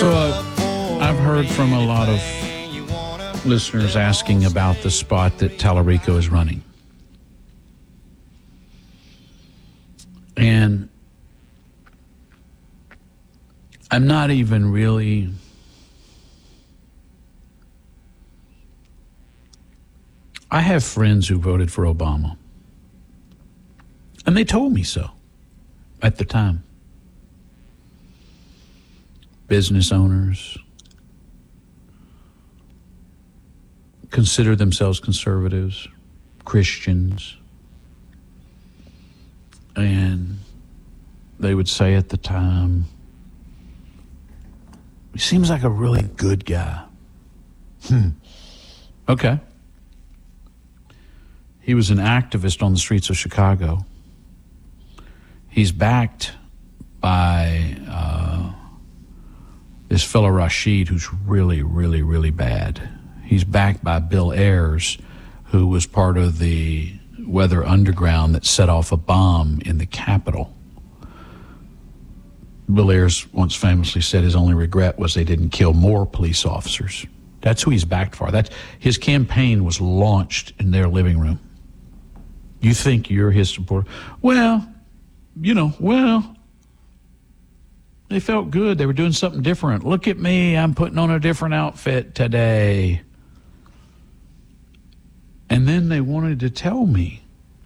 So I've heard from a lot of listeners asking about the spot that Tallarico is running. And I'm not even really I have friends who voted for Obama. And they told me so at the time. Business owners consider themselves conservatives, Christians, and they would say at the time, he seems like a really good guy. Okay. He was an activist on the streets of Chicago. He's backed by this fellow Rashid, who's really, really, really bad. He's backed by Bill Ayers, who was part of the Weather Underground that set off a bomb in the Capitol. Bill Ayers once famously said his only regret was they didn't kill more police officers. That's who he's backed for. His campaign was launched in their living room. You think you're his supporter? Well, they felt good. They were doing something different. Look at me. I'm putting on a different outfit today. And then they wanted to tell me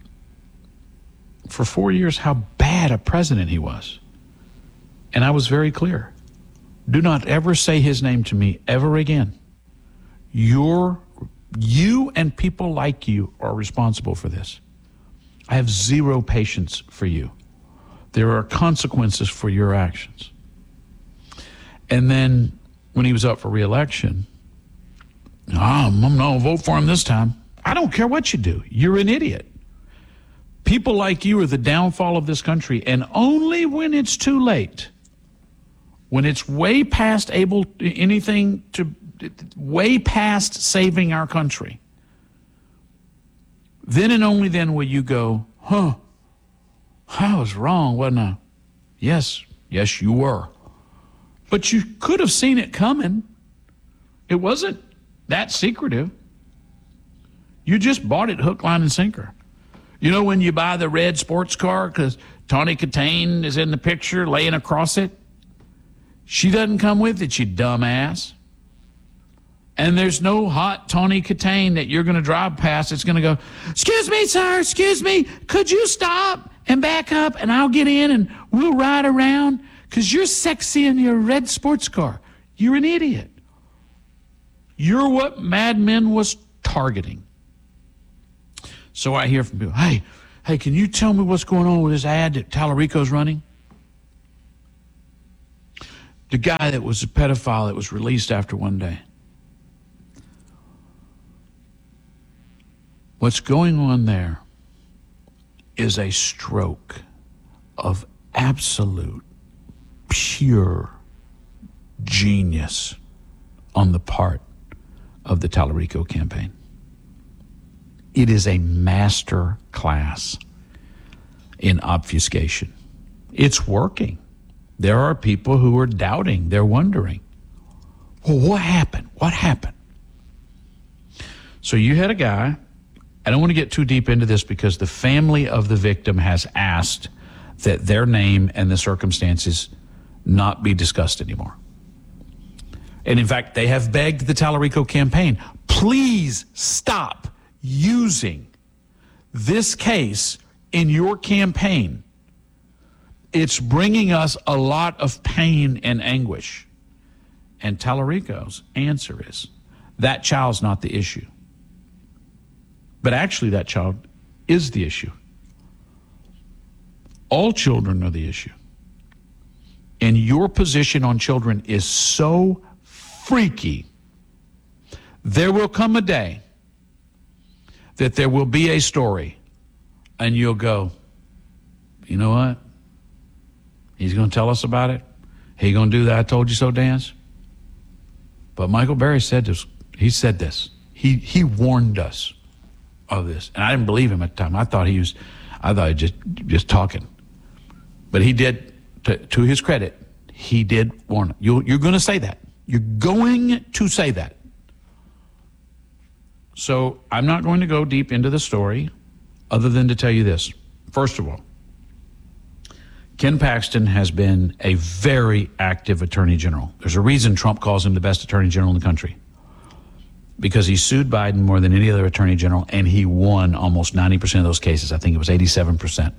for 4 years how bad a president he was. And I was very clear. Do not ever say his name to me ever again. You and people like you are responsible for this. I have zero patience for you. There are consequences for your actions. And then when he was up for re-election, I'm not going to vote for him this time. I don't care what you do. You're an idiot. People like you are the downfall of this country, and only when it's too late, when it's way past way past saving our country, then and only then will you go, I was wrong, wasn't I? Yes, you were. But you could have seen it coming. It wasn't that secretive. You just bought it hook, line, and sinker. You know when you buy the red sports car because Tawny Katane is in the picture laying across it? She doesn't come with it, you dumbass. And there's no hot Tawny Katane that you're going to drive past. It's going to go, excuse me, sir, excuse me. Could you stop and back up and I'll get in and we'll ride around? Because you're sexy in your red sports car. You're an idiot. You're what Mad Men was targeting. So I hear from people, hey, can you tell me what's going on with this ad that Tallarico's running? The guy that was a pedophile that was released after one day. What's going on there is a stroke of absolute, pure genius on the part of the Tallarico campaign. It is a master class in obfuscation. It's working. There are people who are doubting. They're wondering, well, what happened? What happened? So you had a guy. I don't want to get too deep into this because the family of the victim has asked that their name and the circumstances not be discussed anymore. And in fact, they have begged the Tallarico campaign, please stop using this case in your campaign. It's bringing us a lot of pain and anguish. And Tallarico's answer is, that child's not the issue. But actually, that child is the issue. All children are the issue. And your position on children is so freaky. There will come a day that there will be a story, and you'll go, you know what? He's going to tell us about it. He's going to do that I told you so dance. But Michael Berry said this. He said this. He warned us of this. And I didn't believe him at the time. I thought he was just talking. But he did, to his credit, he did warn. You're going to say that. You're going to say that. So I'm not going to go deep into the story other than to tell you this. First of all, Ken Paxton has been a very active attorney general. There's a reason Trump calls him the best attorney general in the country, because he sued Biden more than any other attorney general, and he won almost 90% of those cases. I think it was 87%.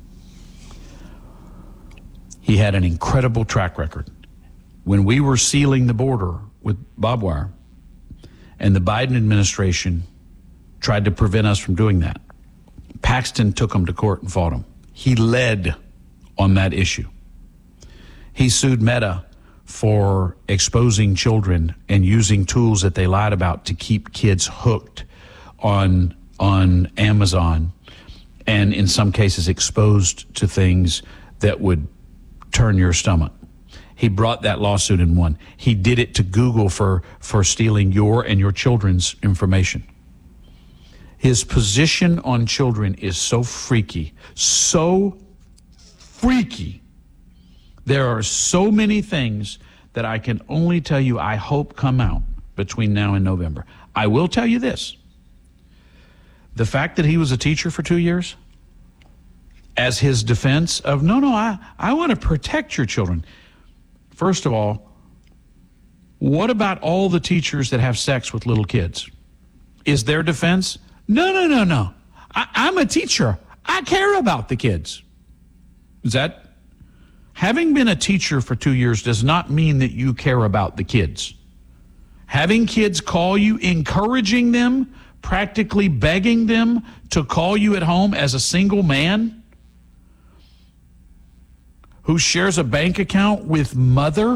He had an incredible track record. When we were sealing the border with barbed wire, and the Biden administration tried to prevent us from doing that, Paxton took him to court and fought him. He led on that issue. He sued Meta for exposing children and using tools that they lied about to keep kids hooked on Amazon, and in some cases exposed to things that would turn your stomach. He brought that lawsuit and won. He did it to Google for stealing your and your children's information. His position on children is so freaky, so freaky. There are so many things that I can only tell you I hope come out between now and November. I will tell you this. The fact that he was a teacher for 2 years, as his defense of, I want to protect your children. First of all, what about all the teachers that have sex with little kids? Is their defense? No. I'm a teacher. I care about the kids. Is that? Having been a teacher for 2 years does not mean that you care about the kids. Having kids call you, encouraging them, practically begging them to call you at home as a single man who shares a bank account with mother.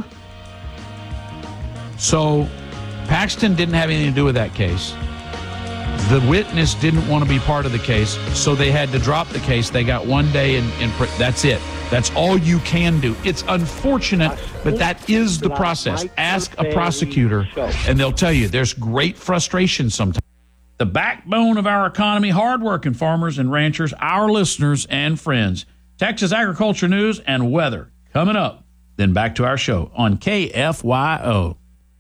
So Paxton didn't have anything to do with that case. The witness didn't want to be part of the case, so they had to drop the case. They got 1 day in that's it. That's all you can do. It's unfortunate, but that is the process. Ask a prosecutor, and they'll tell you there's great frustration sometimes. The backbone of our economy, hardworking farmers and ranchers, our listeners and friends. Texas agriculture news and weather coming up. Then back to our show on KFYO.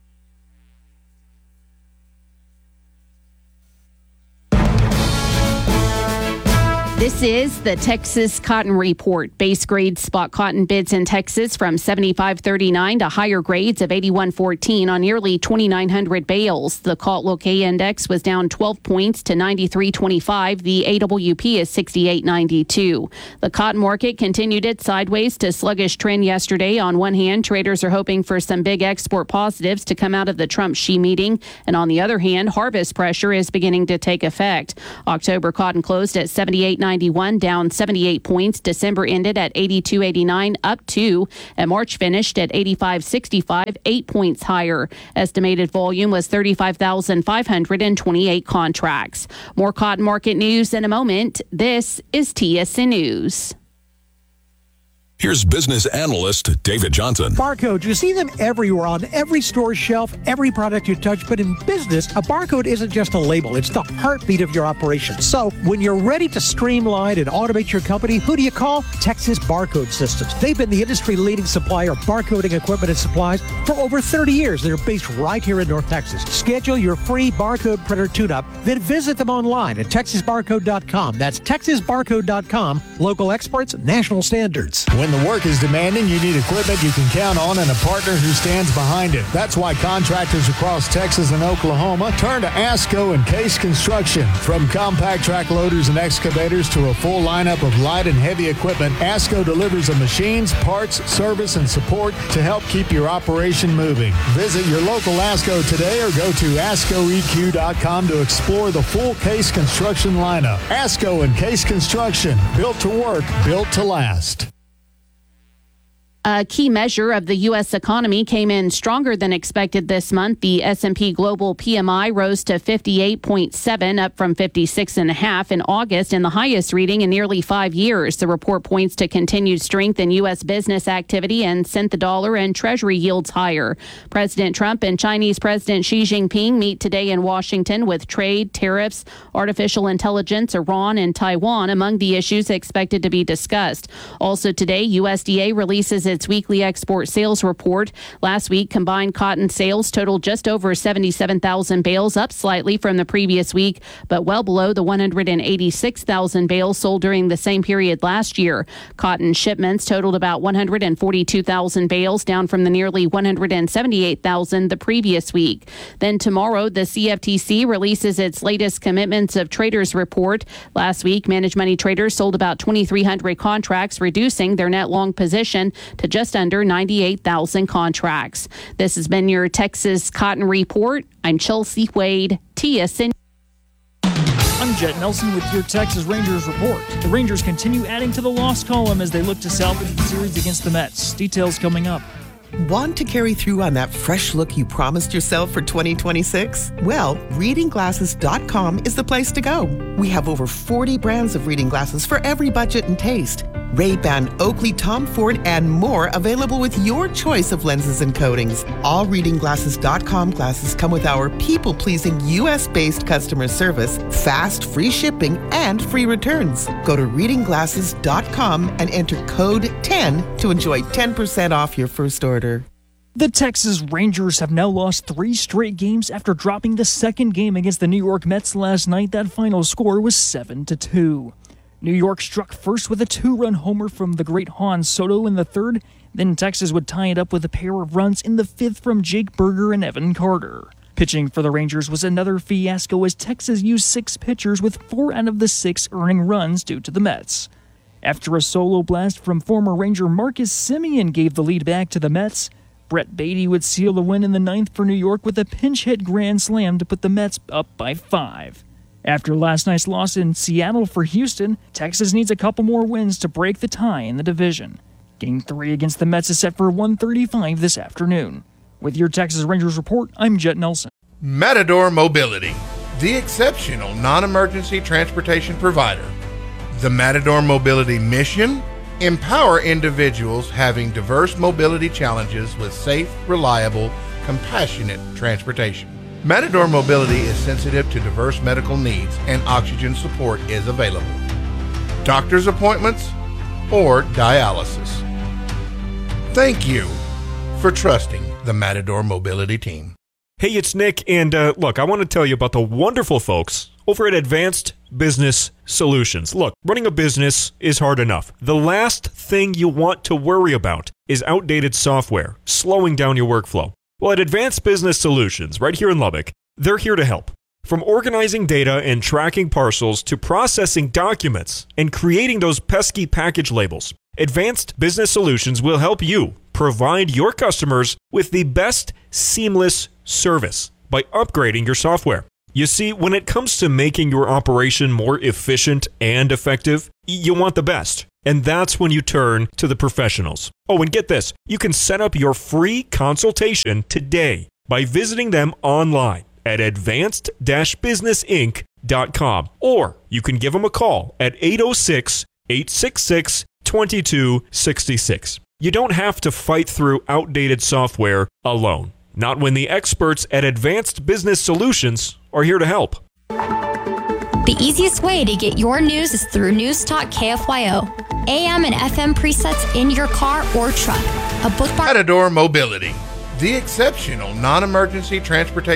This is the Texas Cotton Report. Base grade spot cotton bids in Texas from 75.39 to higher grades of 81.14 on nearly 2,900 bales. The Cotlook A index was down 12 points to 93.25. The AWP is 68.92. The cotton market continued its sideways to sluggish trend yesterday. On one hand, traders are hoping for some big export positives to come out of the Trump-Xi meeting. And on the other hand, harvest pressure is beginning to take effect. October cotton closed at 78.91, down 78 points. December ended at 82.89, up 2, and March finished at 85.65, 8 points higher. Estimated volume was 35,528 contracts. More cotton market news in a moment. This is TSN News. Here's business analyst David Johnson. Barcodes, you see them everywhere on every store shelf, every product you touch. But in business, a barcode isn't just a label. It's the heartbeat of your operation. So when you're ready to streamline and automate your company, who do you call? Texas Barcode Systems. They've been the industry-leading supplier of barcoding equipment and supplies for over 30 years. They're based right here in North Texas. Schedule your free barcode printer tune-up, then visit them online at texasbarcode.com. That's texasbarcode.com. Local experts, national standards. When the work is demanding, you need equipment you can count on and a partner who stands behind it. That's why contractors across Texas and Oklahoma turn to ASCO and Case Construction. From compact track loaders and excavators to a full lineup of light and heavy equipment, ASCO delivers the machines, parts, service, and support to help keep your operation moving. Visit your local ASCO today or go to ASCOEQ.com to explore the full Case Construction lineup. ASCO and Case Construction, built to work, built to last. A key measure of the U.S. economy came in stronger than expected this month. The S&P Global PMI rose to 58.7, up from 56.5 in August, and the highest reading in nearly 5 years. The report points to continued strength in U.S. business activity and sent the dollar and Treasury yields higher. President Trump and Chinese President Xi Jinping meet today in Washington with trade, tariffs, artificial intelligence, Iran, and Taiwan among the issues expected to be discussed. Also today, USDA releases its its weekly export sales report. Last week, combined cotton sales totaled just over 77,000 bales, up slightly from the previous week, but well below the 186,000 bales sold during the same period last year. Cotton shipments totaled about 142,000 bales, down from the nearly 178,000 the previous week. Then tomorrow, the CFTC releases its latest Commitments of Traders report. Last week, Managed Money Traders sold about 2,300 contracts, reducing their net long position to just under 98,000 contracts. This has been your Texas Cotton Report. I'm Chelsea Wade, TSN. I'm Jet Nelson with your Texas Rangers report. The Rangers continue adding to the loss column as they look to salvage the series against the Mets. Details coming up. Want to carry through on that fresh look you promised yourself for 2026? Well, readingglasses.com is the place to go. We have over 40 brands of reading glasses for every budget and taste. Ray-Ban, Oakley, Tom Ford, and more available with your choice of lenses and coatings. All readingglasses.com glasses come with our people-pleasing U.S.-based customer service, fast, free shipping, and free returns. Go to readingglasses.com and enter code 10 to enjoy 10% off your first order. The Texas Rangers have now lost 3 straight games after dropping the second game against the New York Mets last night. That final score was 7-2. New York struck first with a 2-run homer from the great Juan Soto in the third. Then Texas would tie it up with a pair of runs in the fifth from Jake Berger and Evan Carter. Pitching for the Rangers was another fiasco as Texas used 6 pitchers with 4 out of the 6 earning runs due to the Mets. After a solo blast from former Ranger Marcus Semien gave the lead back to the Mets, Brett Beatty would seal the win in the 9th for New York with a pinch hit grand slam to put the Mets up by 5. After last night's loss in Seattle for Houston, Texas needs a couple more wins to break the tie in the division. Game 3 against the Mets is set for 1:35 this afternoon. With your Texas Rangers report, I'm Jet Nelson. Matador Mobility, the exceptional non-emergency transportation provider. The Matador Mobility mission: empower individuals having diverse mobility challenges with safe, reliable, compassionate transportation. Matador Mobility is sensitive to diverse medical needs and oxygen support is available. Doctor's appointments or dialysis. Thank you for trusting the Matador Mobility team. Hey, it's Nick, and look, I want to tell you about the wonderful folks over at Advanced Business Solutions. Look, running a business is hard enough. The last thing you want to worry about is outdated software, slowing down your workflow. Well, at Advanced Business Solutions, right here in Lubbock, they're here to help. From organizing data and tracking parcels to processing documents and creating those pesky package labels, Advanced Business Solutions will help you provide your customers with the best seamless service by upgrading your software. You see, when it comes to making your operation more efficient and effective, you want the best. And that's when you turn to the professionals. Oh, and get this, you can set up your free consultation today by visiting them online at advanced-businessinc.com. Or you can give them a call at 806-866-2266. You don't have to fight through outdated software alone. Not when the experts at Advanced Business Solutions are here to help. The easiest way to get your news is through News Talk KFYO. AM and FM presets in your car or truck. A bookmark. Matador Mobility, the exceptional non-emergency transportation